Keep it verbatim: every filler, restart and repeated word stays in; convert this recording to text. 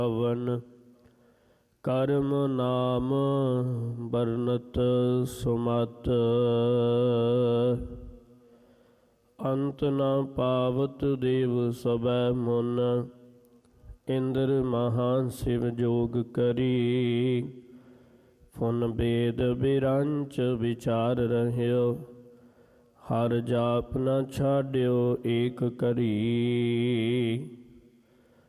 ਪਵਨ ਕਰਮ ਨਾਮ ਬਰਨਤ ਸੁਮਤ ਅੰਤ ਨ ਪਾਵਤ ਦੇਵ ਸਭੈ ਮੁਨ ਇੰਦਰ ਮਹਾ ਸਿਵ ਜੋਗ ਕਰੀ ਫੁਨ ਬੇਦ ਬਿਰੰਚ ਵਿਚਾਰ ਰਹਿਓ ਹਰ ਜਾਪ ਨ ਛਾਡਿਓ ਏਕ ਕਰੀ